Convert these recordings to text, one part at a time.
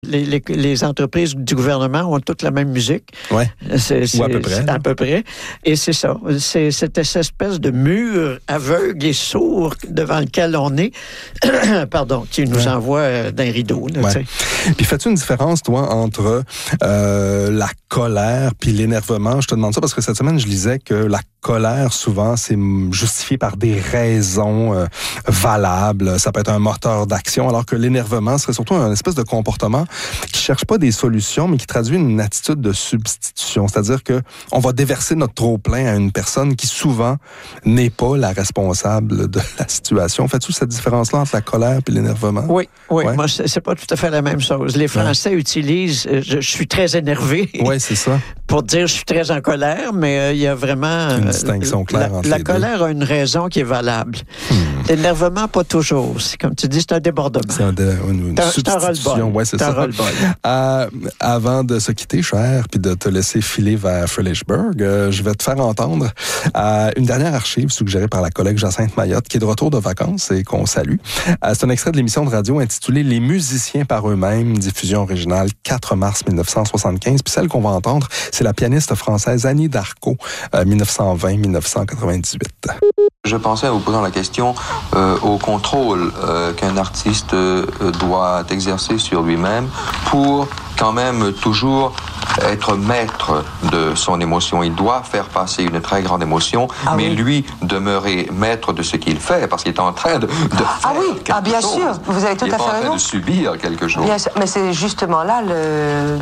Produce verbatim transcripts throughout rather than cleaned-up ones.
Les, les, les entreprises du gouvernement ont toutes la même musique. Oui, c'est, c'est, ou à peu près. À peu près. Et c'est ça. C'est cette espèce de mur aveugle et sourd devant lequel on est, pardon, qui nous ouais. envoie d'un rideau. Là, ouais. Puis fais-tu une différence, toi, entre euh, la colère puis l'énervement? Je te demande ça parce que cette semaine, je lisais que la colère, souvent, c'est justifié par des raisons euh, valables. Ça peut être un moteur d'action, alors que l'énervement serait surtout un espèce de comportement qui cherche pas des solutions, mais qui traduit une attitude de substitution. C'est-à-dire que on va déverser notre trop-plein à une personne qui, souvent, n'est pas la responsable de la situation. Fais-tu cette différence-là entre la colère et l'énervement? Oui, oui. Ouais. Moi, c'est, c'est pas tout à fait la même chose. Les Français ouais. utilisent euh, « je, je suis très énervé ». Oui, c'est ça. Pour dire « je suis très en colère », mais il euh, y a vraiment... Euh, une distinction claire la, entre la les colère deux. a une raison qui est valable. Hmm. L'énervement, pas toujours. C'est, comme tu dis, c'est un débordement. C'est un de, une, une t'as, substitution. Oui, c'est t'as ça. Euh, avant de se quitter, cher, puis de te laisser filer vers Frelichburg, euh, je vais te faire entendre euh, une dernière archive suggérée par la collègue Jacinthe Mayotte, qui est de retour de vacances et qu'on salue. Euh, c'est un extrait de l'émission de radio intitulée « Les musiciens par eux-mêmes », diffusion originale quatre mars dix-neuf cent soixante-quinze. Puis celle qu'on va entendre, c'est la pianiste française Annie Darko, euh, dix-neuf cent vingt à dix-neuf cent quatre-vingt-dix-huit. Je pensais, en vous posant la question, euh, au contrôle euh, qu'un artiste euh, doit exercer sur lui-même pour quand même toujours être maître de son émotion. Il doit faire passer une très grande émotion, ah mais oui. lui demeurer maître de ce qu'il fait, parce qu'il est en train de, de faire ah oui, quelque ah bien chose. sûr, vous avez tout il à fait raison. Il est en train de subir quelque chose. Bien sûr, mais c'est justement là le...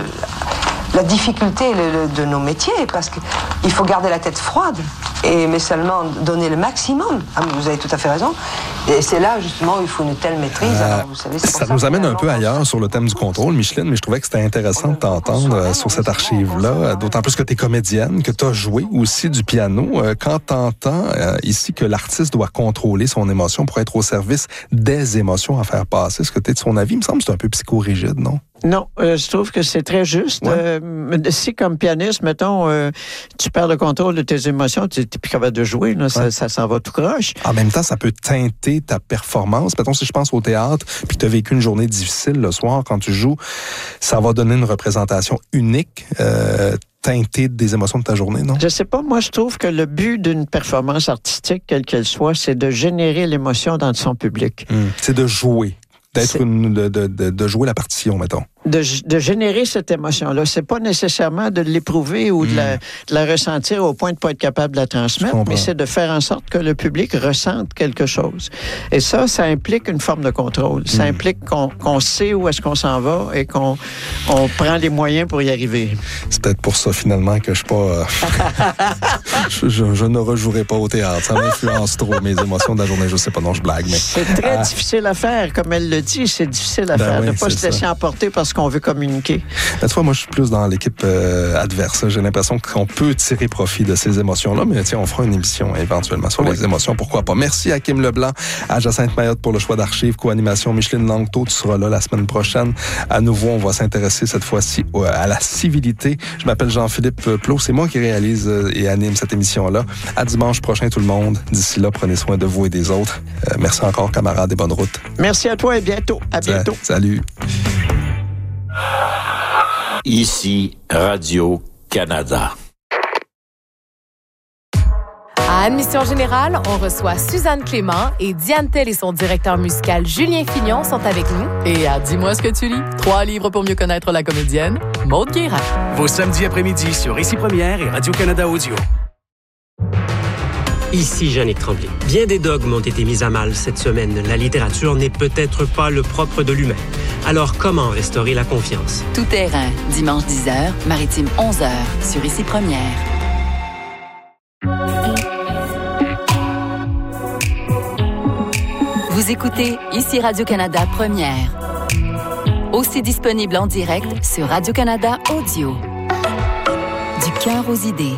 la difficulté de nos métiers, parce qu'il faut garder la tête froide, et, mais seulement donner le maximum. Ah, vous avez tout à fait raison. Et c'est là, justement, où il faut une telle maîtrise. Euh, Alors, vous savez, c'est ça ça nous amène un peu ailleurs sur le thème du contrôle, Micheline, mais je trouvais que c'était intéressant de t'entendre euh, sur cette archive-là, d'autant plus que tu es comédienne, que tu as joué aussi du piano. Euh, quand tu entends euh, ici que l'artiste doit contrôler son émotion pour être au service des émotions à faire passer, est-ce que tu es de son avis? Il me semble que c'est un peu psychorigide, non? Non, euh, je trouve que c'est très juste. Ouais. Euh, si, comme pianiste, mettons, euh, tu perds le contrôle de tes émotions, tu n'es plus capable de jouer, là, ouais. ça, ça s'en va tout croche. En même temps, ça peut teinter ta performance. Mettons, si je pense au théâtre, puis tu as vécu une journée difficile le soir, quand tu joues, ça va donner une représentation unique, euh, teintée des émotions de ta journée, non? Je sais pas. Moi, je trouve que le but d'une performance artistique, quelle qu'elle soit, c'est de générer l'émotion dans son public. Mmh. C'est de jouer. D'être une, de, de, de jouer la partition, mettons. De, de générer cette émotion-là. C'est pas nécessairement de l'éprouver ou mmh. de, la, de la ressentir au point de ne pas être capable de la transmettre, mais c'est de faire en sorte que le public ressente quelque chose. Et ça, ça implique une forme de contrôle. Ça mmh. implique qu'on, qu'on sait où est-ce qu'on s'en va et qu'on on prend les moyens pour y arriver. C'est peut-être pour ça, finalement, que je suis pas... Euh... je, je, je ne rejouerai pas au théâtre. Ça m'influence trop, mes émotions de la journée. Je sais pas, non, je blague, mais... C'est très euh... difficile à faire, comme elle le dit. C'est difficile à ben faire. Oui, de ne pas se laisser ça. emporter parce qu'on veut communiquer. Ben, tu vois, moi, je suis plus dans l'équipe euh, adverse. J'ai l'impression qu'on peut tirer profit de ces émotions-là, mais tiens, on fera une émission éventuellement sur oui. les émotions, pourquoi pas. Merci à Kim Leblanc, à Jacinthe Mayotte pour le choix d'archives, co-animation Micheline Langto, tu seras là la semaine prochaine. À nouveau, on va s'intéresser cette fois-ci à la civilité. Je m'appelle Jean-Philippe Plot, c'est moi qui réalise et anime cette émission-là. À dimanche prochain, tout le monde. D'ici là, prenez soin de vous et des autres. Euh, merci encore, camarades, et bonne route. Merci à toi et bientôt. À bientôt. Salut. Ici, Radio-Canada. À Admission Générale, on reçoit Suzanne Clément et Diane Tell et son directeur musical Julien Fignon sont avec nous. Et à Dis-moi ce que tu lis, trois livres pour mieux connaître la comédienne, Maude Guérin. Vos samedis après-midi sur Ici Première et Radio-Canada Audio. Ici Jannick Tremblay. Bien des dogmes ont été mis à mal cette semaine. La littérature n'est peut-être pas le propre de l'humain. Alors, comment restaurer la confiance? Tout terrain, dimanche dix heures, maritime onze heures, sur Ici Première. Vous écoutez Ici Radio-Canada Première. Aussi disponible en direct sur Radio-Canada Audio. Du cœur aux idées.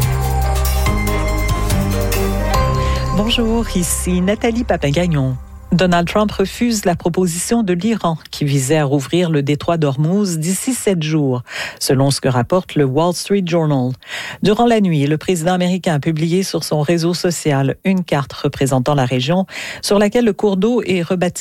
Bonjour, ici Nathalie Papin-Gagnon. Donald Trump refuse la proposition de l'Iran qui visait à rouvrir le détroit d'Ormuz d'ici sept jours, selon ce que rapporte le Wall Street Journal. Durant la nuit, le président américain a publié sur son réseau social une carte représentant la région sur laquelle le cours d'eau est rebaptisé